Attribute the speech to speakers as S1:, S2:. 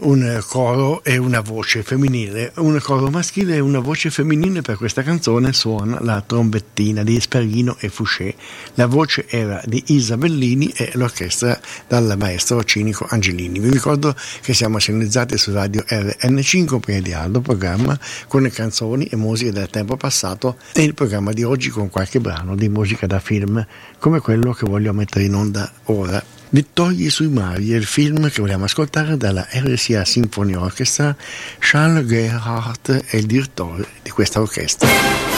S1: un coro e una voce femminile, un coro maschile e una voce femminile. Per questa canzone suona la trombettina di Sperghino e Fouché, la voce era di Isabellini e l'orchestra dal maestro Cinico Angelini. Vi ricordo che siamo sintonizzati su Radio RN5 per di Aldo, programma con le canzoni e musiche del tempo passato, e il programma di oggi con qualche brano di musica da film come quello che voglio mettere in onda ora. Vittorie sui mari è il film che vogliamo ascoltare dalla RCA Symphony Orchestra. Charles Gerhardt è il direttore di questa orchestra.